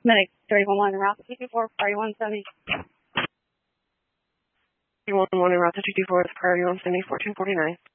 Medic 311 en route to 224, priority 170. 311 en route to 224 with priority 170, 1449.